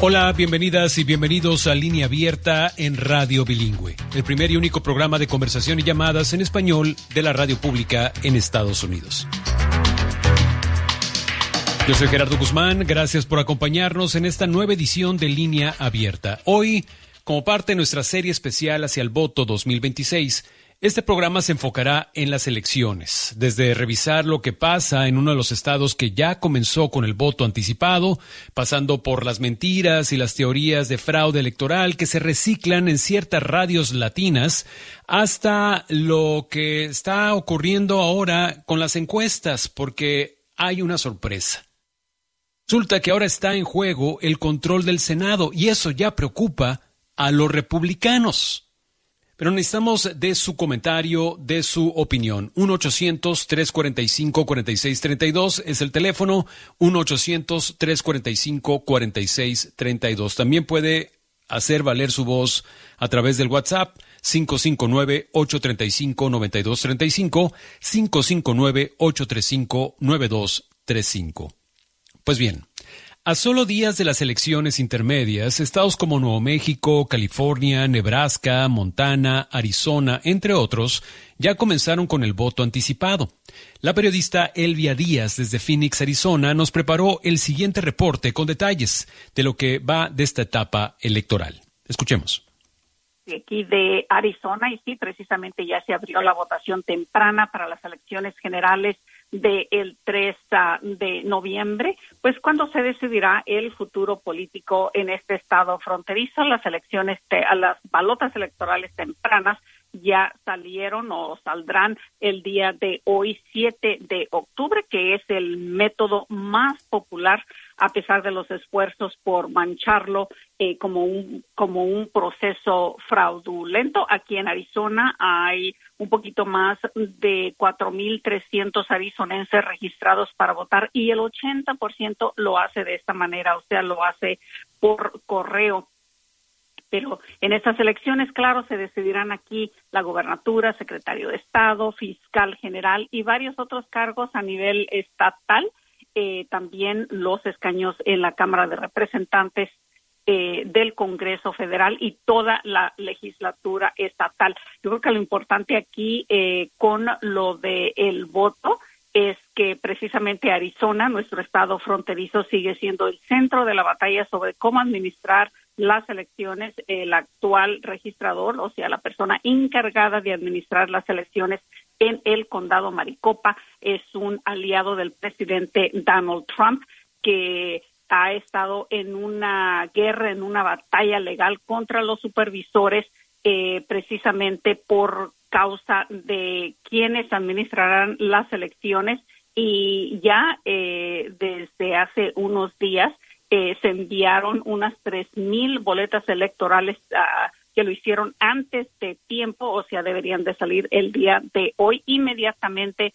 Hola, bienvenidas y bienvenidos a Línea Abierta en Radio Bilingüe, el primer y único programa de conversación y llamadas en español de la radio pública en Estados Unidos. Yo soy Gerardo Guzmán, gracias por acompañarnos en esta nueva edición de Línea Abierta. Hoy, como parte de nuestra serie especial hacia el voto 2026, este programa se enfocará en las elecciones, desde revisar lo que pasa en uno de los estados que ya comenzó con el voto anticipado, pasando por las mentiras y las teorías de fraude electoral que se reciclan en ciertas radios latinas, hasta lo que está ocurriendo ahora con las encuestas, porque hay una sorpresa. Resulta que ahora está en juego el control del Senado y eso ya preocupa a los republicanos. Pero necesitamos de su comentario, de su opinión. 1-800-345-4632 es el teléfono, 1-800-345-4632. También puede hacer valer su voz a través del WhatsApp 559-835-9235, 559-835-9235. Pues bien, a solo días de las elecciones intermedias, estados como Nuevo México, California, Nebraska, Montana, Arizona, entre otros, ya comenzaron con el voto anticipado. La periodista Elvia Díaz, desde Phoenix, Arizona, nos preparó el siguiente reporte con detalles de lo que va de esta etapa electoral. Escuchemos. Aquí de Arizona, y sí, precisamente ya se abrió la votación temprana para las elecciones generales del 3 de noviembre, pues cuando se decidirá el futuro político en este estado fronterizo. Las elecciones, las balotas electorales tempranas ya salieron o saldrán el día de hoy, 7 de octubre, que es el método más popular a pesar de los esfuerzos por mancharlo como un proceso fraudulento. Aquí en Arizona hay un poquito más de 4,300 arizonenses registrados para votar y el 80% lo hace de esta manera, o sea, lo hace por correo. Pero en estas elecciones, claro, se decidirán aquí la gobernatura, secretario de Estado, fiscal general y varios otros cargos a nivel estatal. También los escaños en la Cámara de Representantes del Congreso Federal y toda la legislatura estatal. Yo creo que lo importante aquí con lo del voto es que precisamente Arizona, nuestro estado fronterizo, sigue siendo el centro de la batalla sobre cómo administrar las elecciones. El actual registrador, o sea, la persona encargada de administrar las elecciones en el condado Maricopa, es un aliado del presidente Donald Trump, que ha estado en una guerra, en una batalla legal contra los supervisores, precisamente por causa de quienes administrarán las elecciones. Y ya desde hace unos días se enviaron unas 3,000 boletas electorales que lo hicieron antes de tiempo, o sea, deberían de salir el día de hoy. Inmediatamente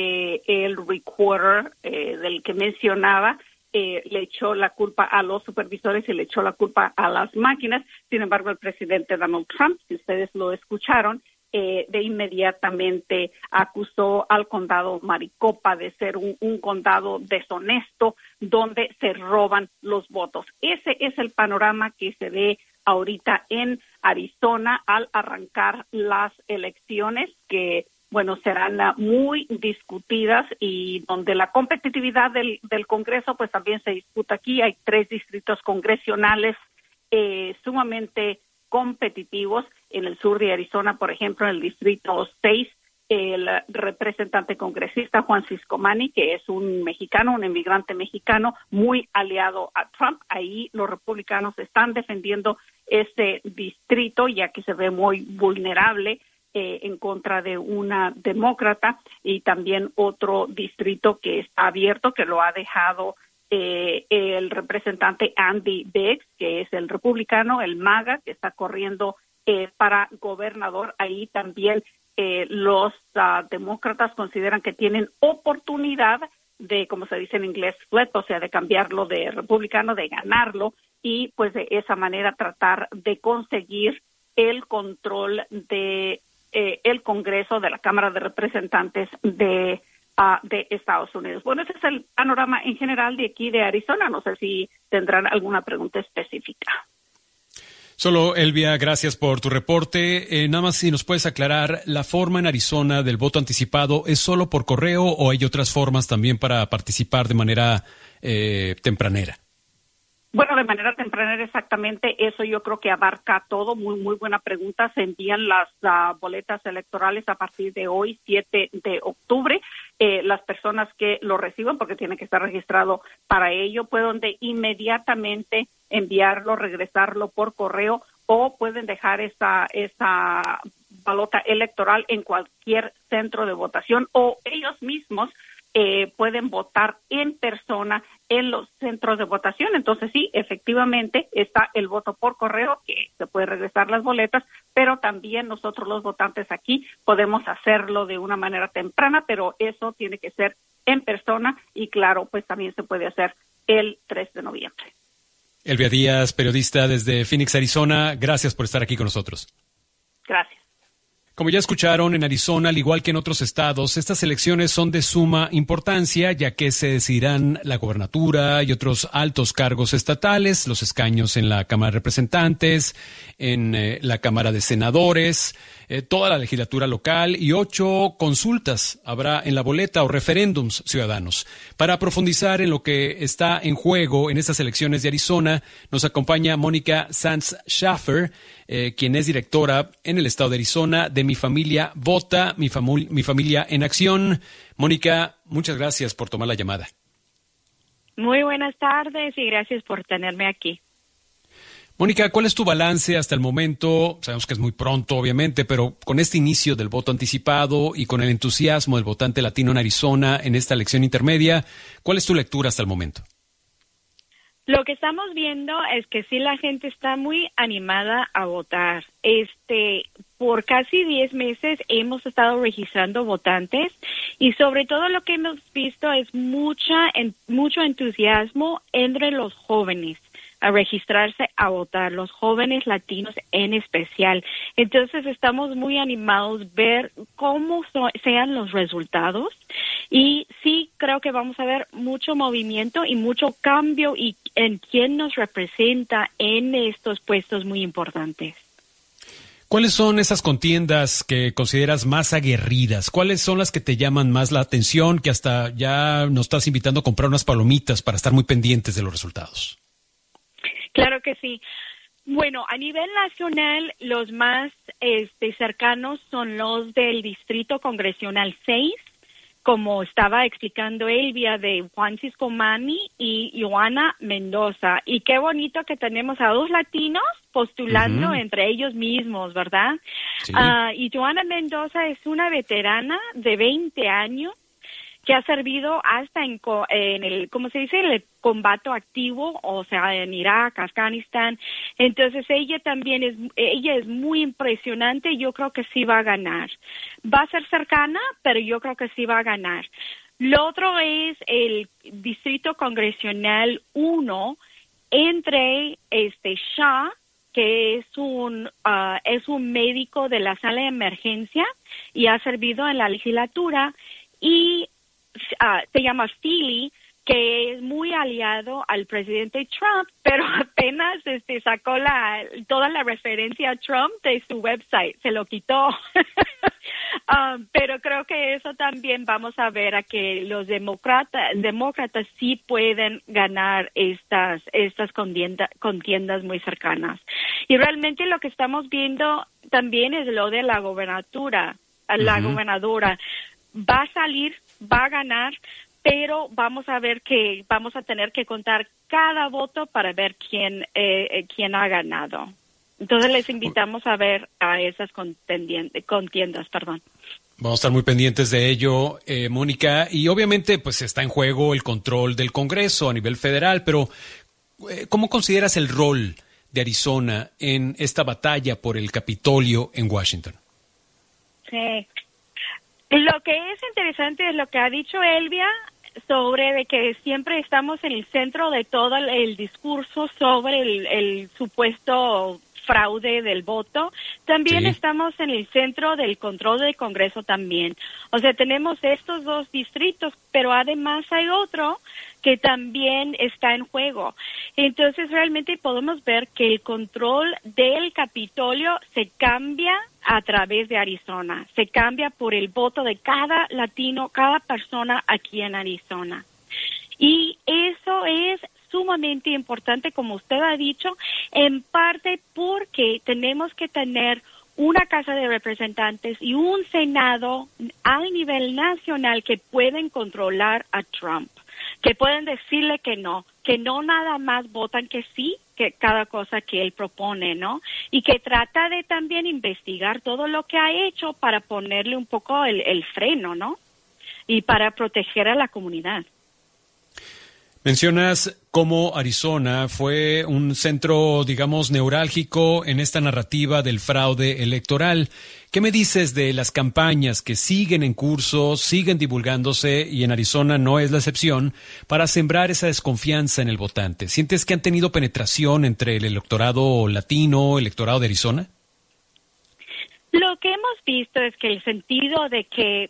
el recorder del que mencionaba le echó la culpa a los supervisores y le echó la culpa a las máquinas. Sin embargo, el presidente Donald Trump, si ustedes lo escucharon, de inmediatamente acusó al condado Maricopa de ser un condado deshonesto donde se roban los votos. Ese es el panorama que se ve ahorita en Arizona al arrancar las elecciones, que bueno, serán muy discutidas y donde la competitividad del Congreso pues también se disputa aquí. Hay 3 distritos congresionales sumamente competitivos. En el sur de Arizona, por ejemplo, en el distrito 6, el representante congresista Juan Ciscomani, que es un mexicano, un inmigrante mexicano, muy aliado a Trump. Ahí los republicanos están defendiendo ese distrito, ya que se ve muy vulnerable en contra de una demócrata, y también otro distrito que está abierto, que lo ha dejado el representante Andy Biggs, que es el republicano, el MAGA, que está corriendo para gobernador. Ahí también los demócratas consideran que tienen oportunidad de, como se dice en inglés, flip, o sea, de cambiarlo de republicano, de ganarlo, y pues de esa manera tratar de conseguir el control de el Congreso, de la Cámara de Representantes de de Estados Unidos. Bueno, ese es el panorama en general de aquí de Arizona. No sé si tendrán alguna pregunta específica. Solo, Elvia, gracias por tu reporte. Nada más si nos puedes aclarar, ¿la forma en Arizona del voto anticipado es solo por correo o hay otras formas también para participar de manera tempranera? Bueno, de manera temprana, exactamente, eso yo creo que abarca todo. Muy buena pregunta. Se envían las boletas electorales a partir de hoy, 7 de octubre. Las personas que lo reciban, porque tiene que estar registrado para ello, pueden de inmediatamente enviarlo, regresarlo por correo, o pueden dejar esa boleta electoral en cualquier centro de votación, o ellos mismos pueden votar en persona en los centros de votación. Entonces sí, efectivamente está el voto por correo, que se puede regresar las boletas, pero también nosotros los votantes aquí podemos hacerlo de una manera temprana, pero eso tiene que ser en persona y claro, pues también se puede hacer el 3 de noviembre. Elvia Díaz, periodista desde Phoenix, Arizona, gracias por estar aquí con nosotros. Gracias. Como ya escucharon, en Arizona, al igual que en otros estados, estas elecciones son de suma importancia, ya que se decidirán la gobernatura y otros altos cargos estatales, los escaños en la Cámara de Representantes, en la Cámara de Senadores, toda la legislatura local y 8 consultas habrá en la boleta o referéndums ciudadanos. Para profundizar en lo que está en juego en estas elecciones de Arizona, nos acompaña Mónica Sanz Schaffer, quien es directora en el estado de Arizona de Mi Familia Vota, Mi Familia en Acción. Mónica, muchas gracias por tomar la llamada. Muy buenas tardes y gracias por tenerme aquí. Mónica, ¿cuál es tu balance hasta el momento? Sabemos que es muy pronto, obviamente, pero con este inicio del voto anticipado y con el entusiasmo del votante latino en Arizona en esta elección intermedia, ¿cuál es tu lectura hasta el momento? Lo que estamos viendo es que sí, la gente está muy animada a votar. Por casi 10 meses hemos estado registrando votantes y sobre todo lo que hemos visto es mucho entusiasmo entre los jóvenes a registrarse a votar, los jóvenes latinos en especial. Entonces estamos muy animados ver cómo sean los resultados y sí creo que vamos a ver mucho movimiento y mucho cambio y en quién nos representa en estos puestos muy importantes. ¿Cuáles son esas contiendas que consideras más aguerridas? ¿Cuáles son las que te llaman más la atención, que hasta ya nos estás invitando a comprar unas palomitas para estar muy pendientes de los resultados? Claro que sí. Bueno, a nivel nacional, los más cercanos son los del Distrito Congresional 6, como estaba explicando Elvia, de Juan Ciscomani y Joana Mendoza. Y qué bonito que tenemos a 2 latinos postulando entre ellos mismos, ¿verdad? Sí. Y Joana Mendoza es una veterana de 20 años que ha servido hasta en el, ¿cómo se dice?, el combate activo, o sea, en Irak, Afganistán. Entonces ella es muy impresionante y yo creo que sí va a ganar. Va a ser cercana, pero yo creo que sí va a ganar. Lo otro es el Distrito Congresional 1 entre Shah, que es un médico de la sala de emergencia y ha servido en la legislatura, y se llama Feely, que es muy aliado al presidente Trump, pero apenas sacó toda la referencia a Trump de su website, se lo quitó. Pero creo que eso también vamos a ver a que los demócratas sí pueden ganar estas contiendas muy cercanas. Y realmente lo que estamos viendo también es lo de la gobernatura. La gobernadora va a salir, va a ganar, pero vamos a ver que vamos a tener que contar cada voto para ver quién ha ganado. Entonces les invitamos a ver a esas contiendas. Vamos a estar muy pendientes de ello, Mónica, y obviamente pues está en juego el control del Congreso a nivel federal, pero ¿cómo consideras el rol de Arizona en esta batalla por el Capitolio en Washington? Sí. Lo que es interesante es lo que ha dicho Elvia sobre de que siempre estamos en el centro de todo el discurso sobre el supuesto fraude del voto. También Sí. estamos en el centro del control del Congreso también. O sea, tenemos estos 2 distritos, pero además hay otro que también está en juego. Entonces, realmente podemos ver que el control del Capitolio se cambia a través de Arizona. Se cambia por el voto de cada latino, cada persona aquí en Arizona. Y eso es sumamente importante, como usted ha dicho, en parte porque tenemos que tener una Casa de Representantes y un Senado a nivel nacional que pueden controlar a Trump, que pueden decirle que no nada más votan que sí, que cada cosa que él propone, ¿no? Y que trata de también investigar todo lo que ha hecho para ponerle un poco el freno, ¿no? Y para proteger a la comunidad. Mencionas cómo Arizona fue un centro, digamos, neurálgico en esta narrativa del fraude electoral. ¿Qué me dices de las campañas que siguen en curso, siguen divulgándose, y en Arizona no es la excepción, para sembrar esa desconfianza en el votante? ¿Sientes que han tenido penetración entre el electorado latino, electorado de Arizona? Lo que hemos visto es que el sentido de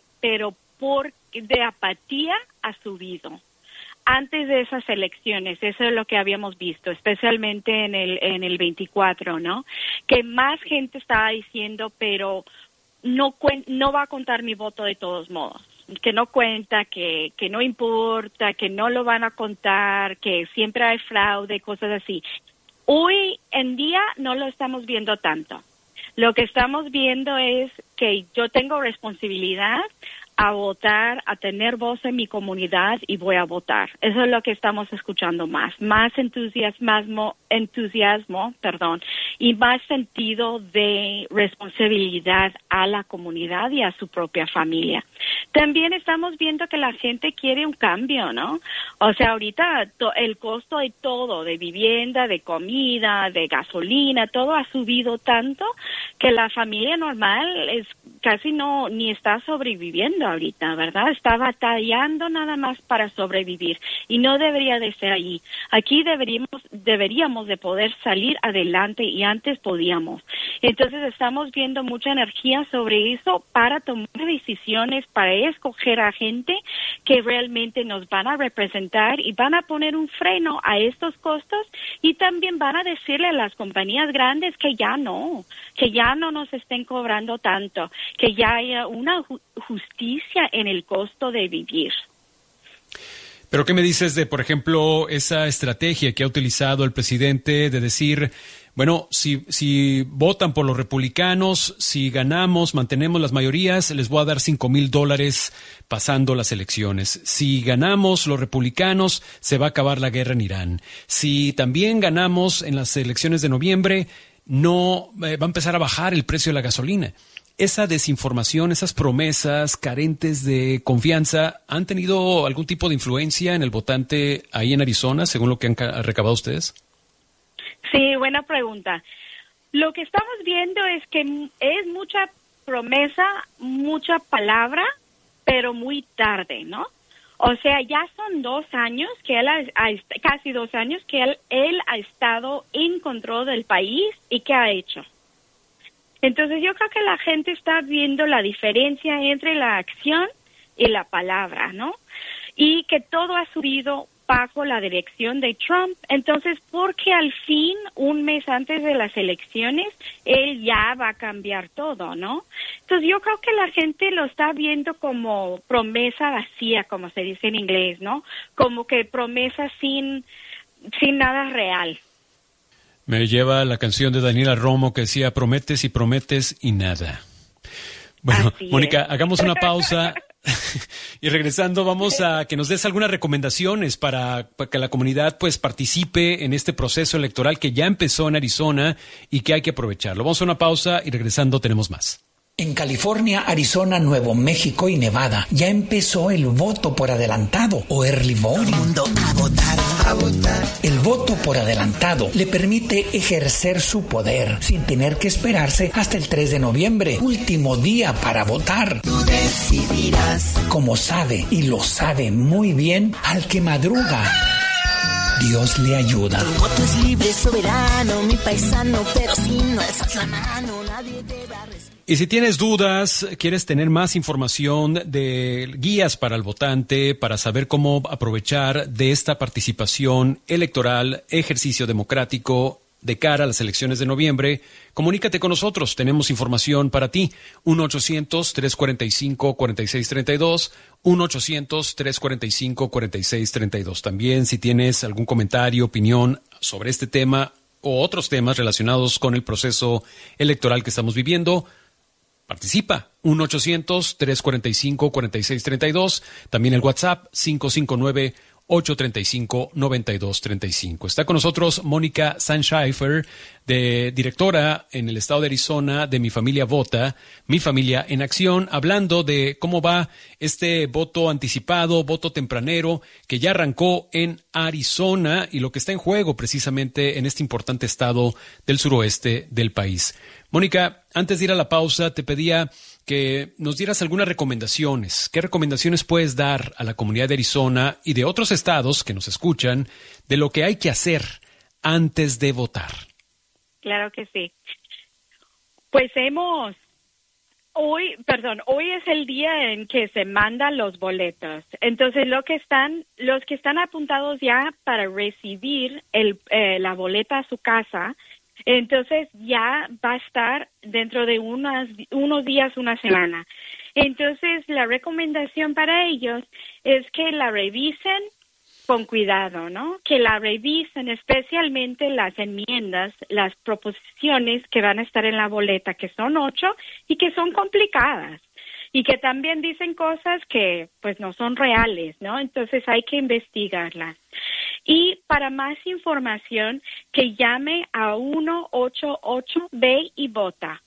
apatía ha subido. Antes de esas elecciones, eso es lo que habíamos visto, especialmente en el 24, ¿no? Que más gente estaba diciendo, pero no va a contar mi voto de todos modos, que no cuenta, que no importa, que no lo van a contar, que siempre hay fraude, cosas así. Hoy en día no lo estamos viendo tanto. Lo que estamos viendo es que yo tengo responsabilidad a votar, a tener voz en mi comunidad y voy a votar. Eso es lo que estamos escuchando más entusiasmo, y más sentido de responsabilidad a la comunidad y a su propia familia. También estamos viendo que la gente quiere un cambio, ¿no? O sea, ahorita el costo de todo, de vivienda, de comida, de gasolina, todo ha subido tanto que la familia normal es casi ni está sobreviviendo ahorita, ¿verdad? Está batallando nada más para sobrevivir y no debería de ser allí. Aquí deberíamos de poder salir adelante y antes podíamos. Entonces estamos viendo mucha energía sobre eso para tomar decisiones, para escoger a gente que realmente nos van a representar y van a poner un freno a estos costos, y también van a decirle a las compañías grandes que ya no nos estén cobrando tanto, que ya haya una justicia en el costo de vivir. Pero ¿qué me dices de, por ejemplo, esa estrategia que ha utilizado el presidente de decir, bueno, si votan por los republicanos, si ganamos, mantenemos las mayorías, les voy a dar $5,000 pasando las elecciones? Si ganamos los republicanos, se va a acabar la guerra en Irán. Si también ganamos en las elecciones de noviembre, no va a empezar a bajar el precio de la gasolina. Esa desinformación, esas promesas carentes de confianza, ¿han tenido algún tipo de influencia en el votante ahí en Arizona, según lo que han recabado ustedes? Sí, buena pregunta. Lo que estamos viendo es que es mucha promesa, mucha palabra, pero muy tarde, ¿no? O sea, ya son 2 años que casi 2 años que él ha estado en control del país. ¿Y qué ha hecho? Entonces yo creo que la gente está viendo la diferencia entre la acción y la palabra, ¿no? Y que todo ha subido bajo la dirección de Trump. Entonces, porque al fin, un mes antes de las elecciones, él ya va a cambiar todo, ¿no? Entonces yo creo que la gente lo está viendo como promesa vacía, como se dice en inglés, ¿no? Como que promesa sin nada real. Me lleva la canción de Daniela Romo que decía, prometes y prometes y nada. Bueno, Mónica, hagamos una pausa y regresando vamos a que nos des algunas recomendaciones para que la comunidad pues participe en este proceso electoral que ya empezó en Arizona y que hay que aprovecharlo. Vamos a una pausa y regresando tenemos más. En California, Arizona, Nuevo México y Nevada ya empezó el voto por adelantado o early voting. Todo el mundo a votar, a votar. El voto por adelantado le permite ejercer su poder sin tener que esperarse hasta el 3 de noviembre, último día para votar. Tú decidirás. Como sabe y lo sabe muy bien al que madruga. Dios le ayuda. Tu voto es libre, soberano, mi paisano, pero si no alzas la mano, nadie te va a respetar. Y si tienes dudas, quieres tener más información de guías para el votante, para saber cómo aprovechar de esta participación electoral, ejercicio democrático de cara a las elecciones de noviembre, comunícate con nosotros. Tenemos información para ti. 1-800-345-4632, 1-800-345-4632. También si tienes algún comentario, opinión sobre este tema o otros temas relacionados con el proceso electoral que estamos viviendo, participa, 1-800-345-4632, también el WhatsApp 559-835-9235. Está con nosotros Mónica Sansheifer, directora en el estado de Arizona de Mi Familia Vota, Mi Familia en Acción, hablando de cómo va este voto anticipado, voto tempranero, que ya arrancó en Arizona y lo que está en juego precisamente en este importante estado del suroeste del país. Mónica, antes de ir a la pausa, te pedía que nos dieras algunas recomendaciones. ¿Qué recomendaciones puedes dar a la comunidad de Arizona y de otros estados que nos escuchan de lo que hay que hacer antes de votar? Claro que sí. Pues hoy es el día en que se mandan los boletos. Entonces, los que están apuntados ya para recibir la boleta a su casa, entonces ya va a estar dentro de unos días, una semana. Entonces, la recomendación para ellos es que la revisen con cuidado, ¿no? Que la revisen especialmente las enmiendas, las proposiciones que van a estar en la boleta, que son 8 y que son complicadas y que también dicen cosas que pues no son reales, ¿no? Entonces hay que investigarlas. Y para más información, que llame a 188-B y vota.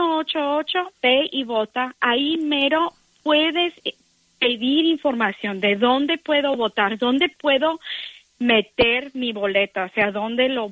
188-B y vota. Ahí mero puedes pedir información de dónde puedo votar, dónde puedo meter mi boleta, o sea, dónde lo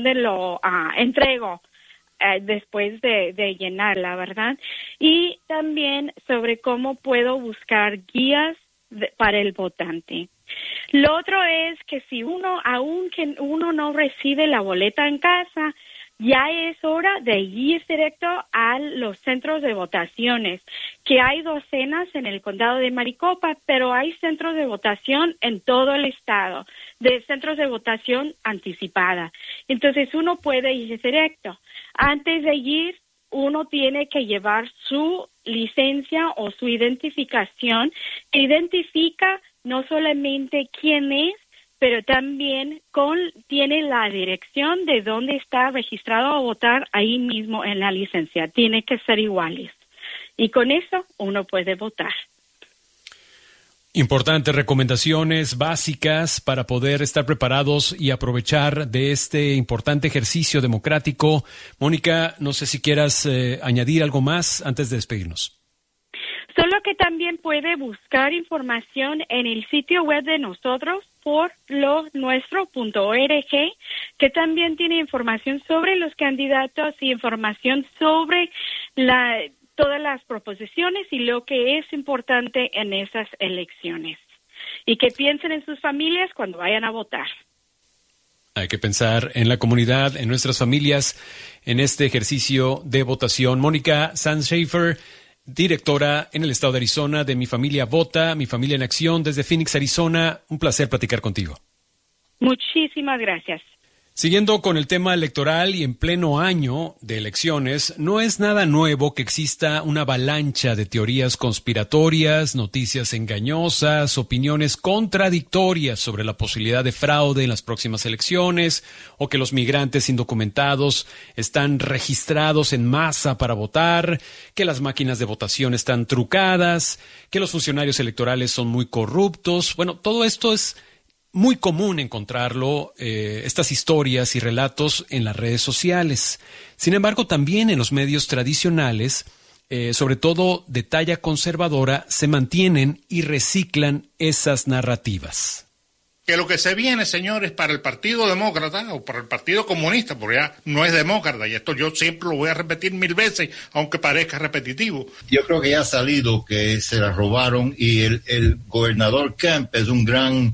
entrego después de llenarla, ¿verdad? Y también sobre cómo puedo buscar guías para el votante. Lo otro es que si aunque uno no recibe la boleta en casa, ya es hora de ir directo a los centros de votaciones, que hay docenas en el condado de Maricopa, pero hay centros de votación en todo el estado, de centros de votación anticipada. Entonces uno puede ir directo. Antes de ir, uno tiene que llevar su licencia o su identificación, que identifica no solamente quién es, pero también tiene la dirección de dónde está registrado a votar ahí mismo en la licencia. Tiene que ser iguales. Y con eso uno puede votar. Importantes recomendaciones básicas para poder estar preparados y aprovechar de este importante ejercicio democrático. Mónica, no sé si quieras añadir algo más antes de despedirnos. Solo que también puede buscar información en el sitio web de nosotros por lonuestro.org, que también tiene información sobre los candidatos y información sobre todas las proposiciones y lo que es importante en esas elecciones. Y que piensen en sus familias cuando vayan a votar. Hay que pensar en la comunidad, en nuestras familias, en este ejercicio de votación. Mónica Sansheifer, directora en el estado de Arizona de Mi Familia Vota, Mi Familia en Acción, desde Phoenix, Arizona. Un placer platicar contigo. Muchísimas gracias. Siguiendo con el tema electoral y en pleno año de elecciones, no es nada nuevo que exista una avalancha de teorías conspiratorias, noticias engañosas, opiniones contradictorias sobre la posibilidad de fraude en las próximas elecciones o que los migrantes indocumentados están registrados en masa para votar, que las máquinas de votación están trucadas, que los funcionarios electorales son muy corruptos. Bueno, todo esto es muy común encontrarlo, estas historias y relatos en las redes sociales. Sin embargo, también en los medios tradicionales, sobre todo de talla conservadora, se mantienen y reciclan esas narrativas. Que lo que se viene, señores, para el Partido Demócrata o para el Partido Comunista, porque ya no es demócrata, y esto yo siempre lo voy a repetir 1000 veces, aunque parezca repetitivo. Yo creo que ya ha salido que se la robaron y el gobernador Kemp es un gran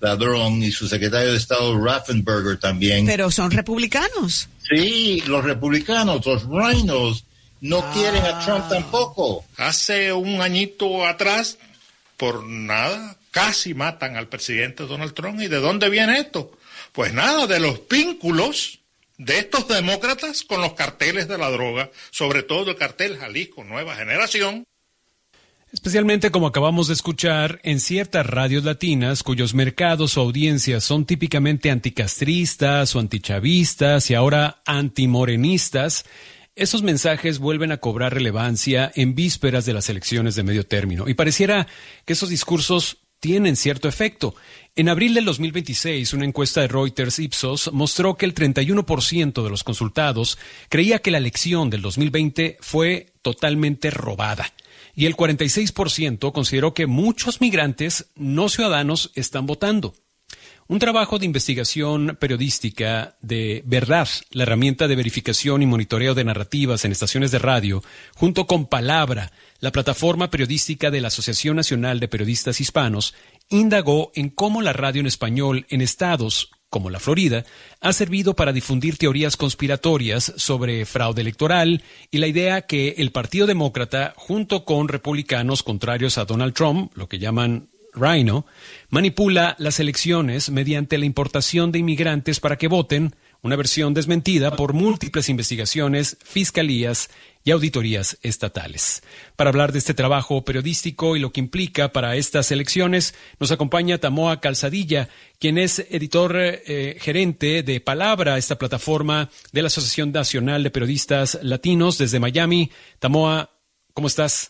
ladrón, y su secretario de Estado Raffensperger también. Pero son republicanos. Sí, los republicanos, los rhinos, no quieren a Trump tampoco. Hace un añito atrás, por nada, casi matan al presidente Donald Trump. ¿Y de dónde viene esto? Pues nada, de los vínculos de estos demócratas con los carteles de la droga, sobre todo el cartel Jalisco Nueva Generación. Especialmente, como acabamos de escuchar, en ciertas radios latinas cuyos mercados o audiencias son típicamente anticastristas o antichavistas y ahora antimorenistas, esos mensajes vuelven a cobrar relevancia en vísperas de las elecciones de medio término. Y pareciera que esos discursos tienen cierto efecto. En abril del 2026, una encuesta de Reuters Ipsos mostró que el 31% de los consultados creía que la elección del 2020 fue totalmente robada. Y el 46% consideró que muchos migrantes no ciudadanos están votando. Un trabajo de investigación periodística de Verdad, la herramienta de verificación y monitoreo de narrativas en estaciones de radio, junto con Palabra, la plataforma periodística de la Asociación Nacional de Periodistas Hispanos, indagó en cómo la radio en español en estados como la Florida, ha servido para difundir teorías conspiratorias sobre fraude electoral y la idea que el Partido Demócrata, junto con republicanos contrarios a Donald Trump, lo que llaman Rhino, manipula las elecciones mediante la importación de inmigrantes para que voten, una versión desmentida por múltiples investigaciones, fiscalías y auditorías estatales. Para hablar de este trabajo periodístico y lo que implica para estas elecciones, nos acompaña Tamoa Calzadilla, quien es editor gerente de Palabra, esta plataforma de la Asociación Nacional de Periodistas Latinos desde Miami. Tamoa, ¿cómo estás?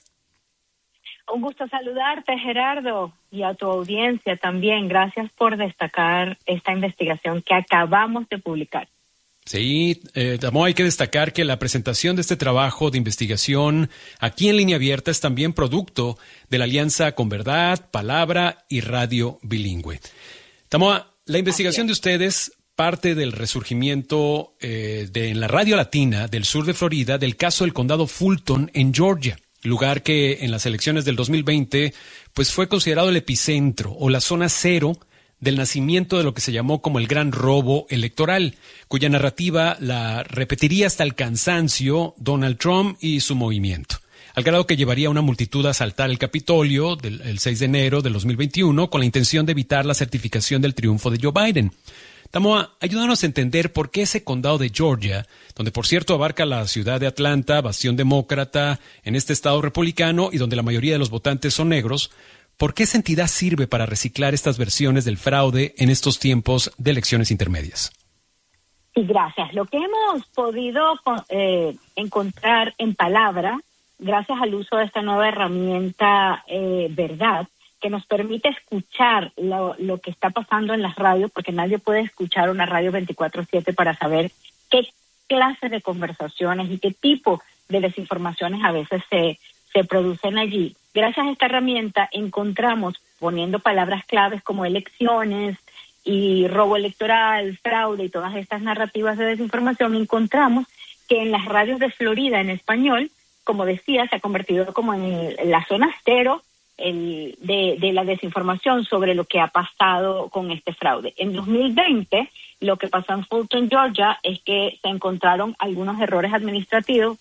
Un gusto saludarte, Gerardo, y a tu audiencia también. Gracias por destacar esta investigación que acabamos de publicar. Sí, Tamoa, hay que destacar que la presentación de este trabajo de investigación aquí en Línea Abierta es también producto de la alianza con Verdad, Palabra y Radio Bilingüe. Tamoa, la investigación de ustedes parte del resurgimiento en la radio latina del sur de Florida del caso del condado Fulton en Georgia, lugar que en las elecciones del 2020 pues fue considerado el epicentro o la zona cero del nacimiento de lo que se llamó como el gran robo electoral, cuya narrativa la repetiría hasta el cansancio Donald Trump y su movimiento, al grado que llevaría a una multitud a asaltar el Capitolio el 6 de enero del 2021 con la intención de evitar la certificación del triunfo de Joe Biden. Tamoa, ayúdanos a entender por qué ese condado de Georgia, donde por cierto abarca la ciudad de Atlanta, bastión demócrata en este estado republicano y donde la mayoría de los votantes son negros, ¿por qué esa entidad sirve para reciclar estas versiones del fraude en estos tiempos de elecciones intermedias? Sí, gracias. Lo que hemos podido encontrar en Palabra, gracias al uso de esta nueva herramienta Verdad, que nos permite escuchar lo que está pasando en las radios, porque nadie puede escuchar una radio 24/7 para saber qué clase de conversaciones y qué tipo de desinformaciones a veces se producen allí. Gracias a esta herramienta encontramos, poniendo palabras claves como elecciones y robo electoral, fraude y todas estas narrativas de desinformación, encontramos que en las radios de Florida en español, como decía, se ha convertido como en la zona cero de la desinformación sobre lo que ha pasado con este fraude. En 2020, lo que pasó en Fulton, Georgia, es que se encontraron algunos errores administrativos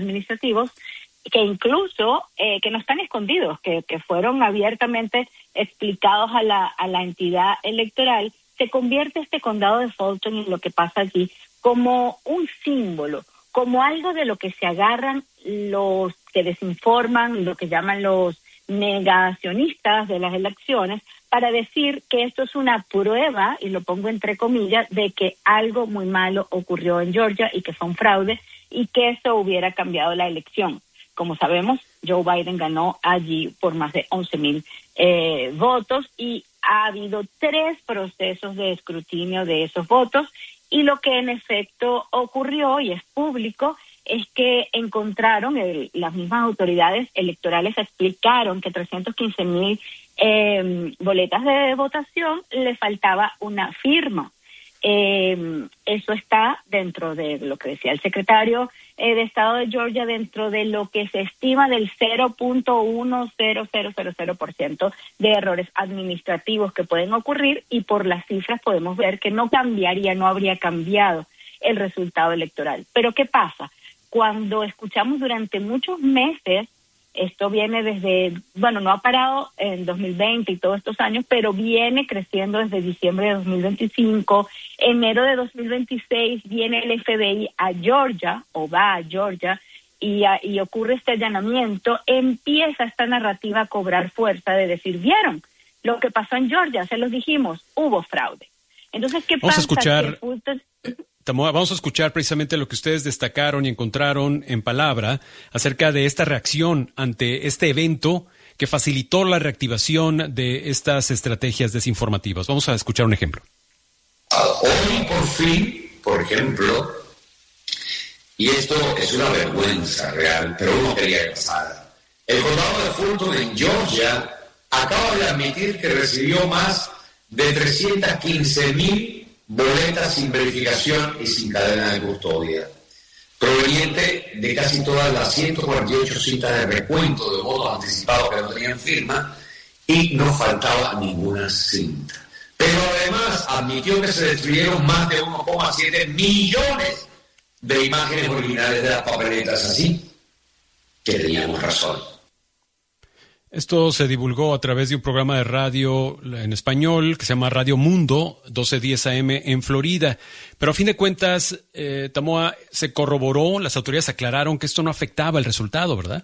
que incluso que no están escondidos, que fueron abiertamente explicados a la entidad electoral. Se convierte este condado de Fulton en lo que pasa allí como un símbolo, como algo de lo que se agarran los que desinforman, lo que llaman los negacionistas de las elecciones, para decir que esto es una prueba, y lo pongo entre comillas, de que algo muy malo ocurrió en Georgia y que fue un fraude y que eso hubiera cambiado la elección. Como sabemos, Joe Biden ganó allí por más de 11,000 votos y ha habido 3 procesos de escrutinio de esos votos, y lo que en efecto ocurrió, y es público, es que encontraron, las mismas autoridades electorales explicaron que 315,000 boletas de votación le faltaba una firma. Eso está dentro de lo que decía el secretario de Estado de Georgia, dentro de lo que se estima del 0.10000% de errores administrativos que pueden ocurrir, y por las cifras podemos ver que no habría cambiado el resultado electoral. Pero ¿qué pasa? Cuando escuchamos durante muchos meses, esto viene desde, no ha parado en 2020 y todos estos años, pero viene creciendo desde diciembre de 2025. Enero de 2026 viene el FBI a Georgia, o va a Georgia, y ocurre este allanamiento. Empieza esta narrativa a cobrar fuerza de decir, ¿vieron lo que pasó en Georgia? Se los dijimos, hubo fraude. Entonces, ¿qué pasa? Vamos a escuchar precisamente lo que ustedes destacaron y encontraron en palabra acerca de esta reacción ante este evento que facilitó la reactivación de estas estrategias desinformativas. Vamos a escuchar un ejemplo. Hoy por fin, por ejemplo, y esto es una vergüenza real, pero uno quería que pasara, el condado de Fulton en Georgia acaba de admitir que recibió más de 315,000 boletas sin verificación y sin cadena de custodia, proveniente de casi todas las 148 citas de recuento de votos anticipados que no tenían firma, y no faltaba ninguna cinta. Pero además admitió que se destruyeron más de 1,7 millones de imágenes originales de las papeletas, así que teníamos razón. Esto se divulgó a través de un programa de radio en español que se llama Radio Mundo, 1210 AM en Florida. Pero a fin de cuentas, Tamoa, se corroboró, las autoridades aclararon que esto no afectaba el resultado, ¿verdad?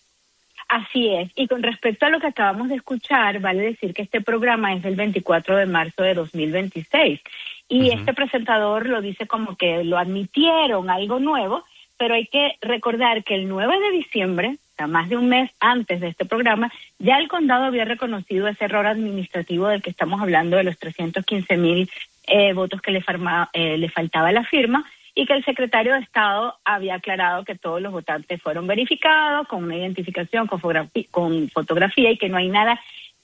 Así es. Y con respecto a lo que acabamos de escuchar, vale decir que este programa es del 24 de marzo de 2026. Y este presentador lo dice como que lo admitieron, algo nuevo, pero hay que recordar que el 9 de diciembre, más de un mes antes de este programa, ya el condado había reconocido ese error administrativo del que estamos hablando, de los 315,000 votos que le faltaba la firma, y que el secretario de Estado había aclarado que todos los votantes fueron verificados con una identificación, con fotografía, y que no hay nada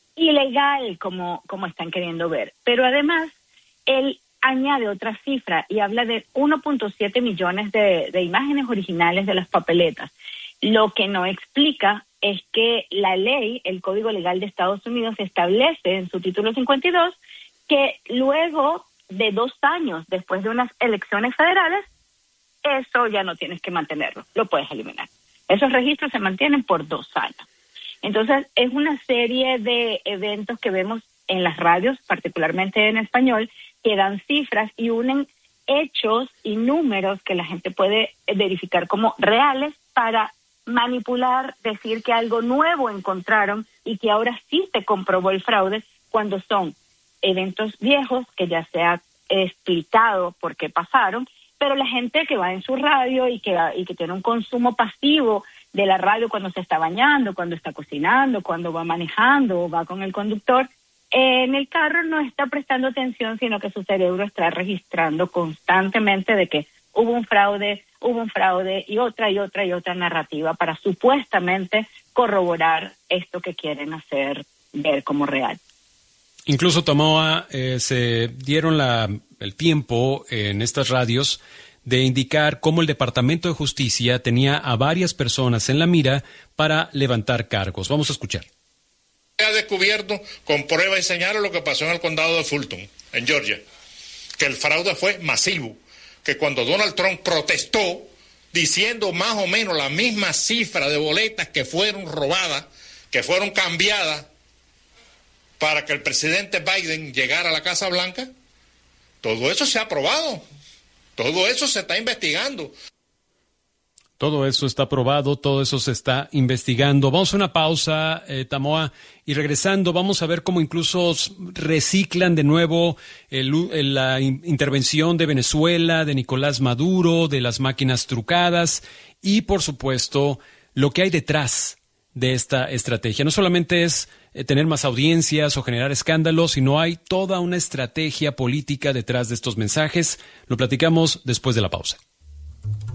ilegal como están queriendo ver. Pero además, él añade otra cifra y habla de 1.7 millones de imágenes originales de las papeletas. Lo que no explica es que la ley, el Código Legal de Estados Unidos, establece en su título 52 que luego de 2 años después de unas elecciones federales, eso ya no tienes que mantenerlo, lo puedes eliminar. Esos registros se mantienen por 2 años. Entonces, es una serie de eventos que vemos en las radios, particularmente en español, que dan cifras y unen hechos y números que la gente puede verificar como reales para manipular, decir que algo nuevo encontraron y que ahora sí se comprobó el fraude, cuando son eventos viejos que ya se ha explicado por qué pasaron, pero la gente que va en su radio y que tiene un consumo pasivo de la radio cuando se está bañando, cuando está cocinando, cuando va manejando o va con el conductor, en el carro no está prestando atención, sino que su cerebro está registrando constantemente de que hubo un fraude y otra narrativa para supuestamente corroborar esto que quieren hacer ver como real. Incluso, Tamoa, se dieron el tiempo en estas radios de indicar cómo el Departamento de Justicia tenía a varias personas en la mira para levantar cargos. Vamos a escuchar. Ha descubierto con prueba y señales lo que pasó en el condado de Fulton, en Georgia, que el fraude fue masivo, que cuando Donald Trump protestó diciendo más o menos la misma cifra de boletas que fueron robadas, que fueron cambiadas para que el presidente Biden llegara a la Casa Blanca, todo eso se ha probado, todo eso se está investigando. Todo eso está probado, todo eso se está investigando. Vamos a una pausa, Tamoa, y regresando vamos a ver cómo incluso reciclan de nuevo la intervención de Venezuela, de Nicolás Maduro, de las máquinas trucadas y, por supuesto, lo que hay detrás de esta estrategia. No solamente es tener más audiencias o generar escándalos, sino hay toda una estrategia política detrás de estos mensajes. Lo platicamos después de la pausa.